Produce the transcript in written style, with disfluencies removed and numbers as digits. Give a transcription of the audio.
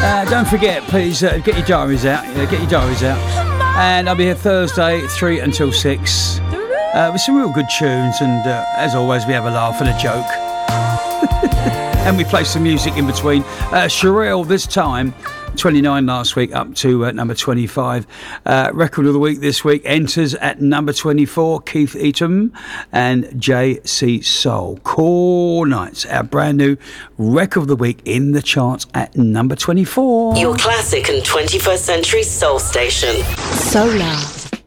Don't forget, please get your diaries out. Get your diaries out. And I'll be here Thursday, 3 until 6, with some real good tunes. And as always, we have a laugh and a joke. And we play some music in between. Sherelle this time, 29 last week, up to number 25. Record of the week this week enters at number 24, Keith Eaton and JC Soul. Core Nights, our brand new record of the week in the charts at number 24. Your classic and 21st century soul station. Solar.